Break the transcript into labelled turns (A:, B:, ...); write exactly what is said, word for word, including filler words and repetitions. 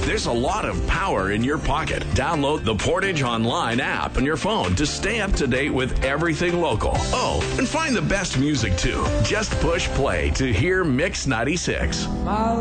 A: There's a lot of power in your pocket. Download the Portage Online app on your phone to stay up to date with everything local. Oh, and find the best music too. Just push play to hear Mix ninety-six.
B: My